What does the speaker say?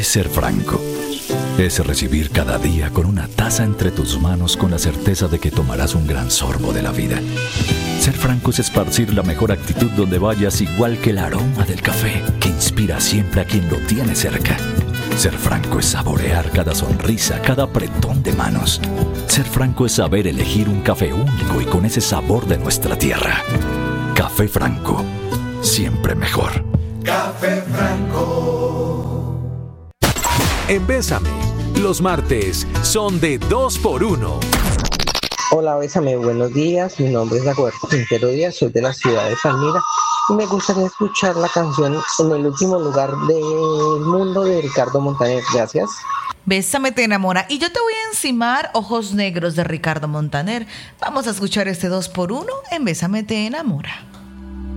ser franco. Es recibir cada día con una taza entre tus manos con la certeza de que tomarás un gran sorbo de la vida. Ser franco es esparcir la mejor actitud donde vayas, igual que el aroma del café que inspira siempre a quien lo tiene cerca. Ser franco es saborear cada sonrisa, cada apretón de manos. Ser franco es saber elegir un café único y con ese sabor de nuestra tierra. Café Franco, siempre mejor. Café Franco. En Bésame, los martes son de 2x1. Hola, Bésame, buenos días. Mi nombre es Dagoberto Quintero Díaz, soy de la ciudad de Palmira y me gustaría escuchar la canción En el último lugar del mundo de Ricardo Montaner. Gracias. Bésame te enamora. Y yo te voy a encimar Ojos Negros de Ricardo Montaner. Vamos a escuchar este 2x1 en Bésame te enamora.